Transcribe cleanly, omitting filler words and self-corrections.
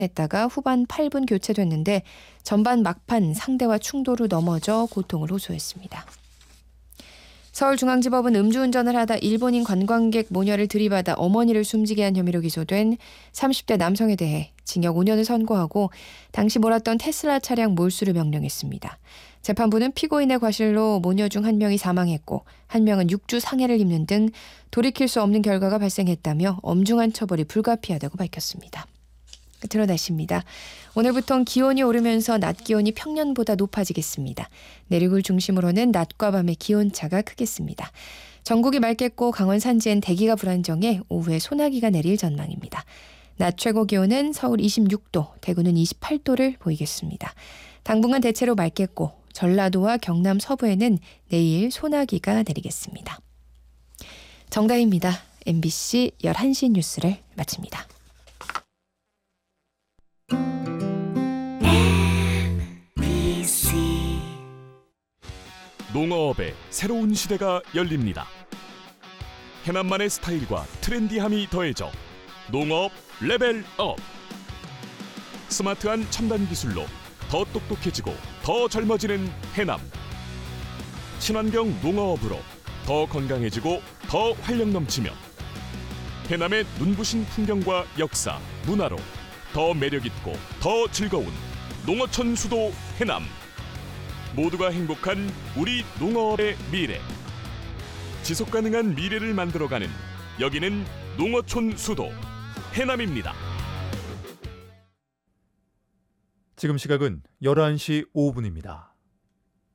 했다가 후반 8분 교체됐는데 전반 막판 상대와 충돌로 넘어져 고통을 호소했습니다. 서울중앙지법은 음주운전을 하다 일본인 관광객 모녀를 들이받아 어머니를 숨지게 한 혐의로 기소된 30대 남성에 대해 징역 5년을 선고하고 당시 몰았던 테슬라 차량 몰수를 명령했습니다. 재판부는 피고인의 과실로 모녀 중 한 명이 사망했고 한 명은 6주 상해를 입는 등 돌이킬 수 없는 결과가 발생했다며 엄중한 처벌이 불가피하다고 밝혔습니다. 끝으로 날씨입니다. 오늘부터는 기온이 오르면서 낮 기온이 평년보다 높아지겠습니다. 내륙을 중심으로는 낮과 밤의 기온차가 크겠습니다. 전국이 맑겠고 강원 산지엔 대기가 불안정해 오후에 소나기가 내릴 전망입니다. 낮 최고 기온은 서울 26도, 대구는 28도를 보이겠습니다. 당분간 대체로 맑겠고 전라도와 경남 서부에는 내일 소나기가 내리겠습니다. 정다희입니다. MBC 11시 뉴스를 마칩니다. 농어업의 새로운 시대가 열립니다. 해남만의 스타일과 트렌디함이 더해져 농어업 레벨업. 스마트한 첨단 기술로 더 똑똑해지고 더 젊어지는 해남. 친환경 농어업으로 더 건강해지고 더 활력 넘치며 해남의 눈부신 풍경과 역사, 문화로 더 매력있고 더 즐거운 농어촌 수도 해남. 모두가 행복한 우리 농어업의 미래. 지속가능한 미래를 만들어가는 여기는 농어촌 수도 해남입니다. 지금 시각은 11시 5분입니다.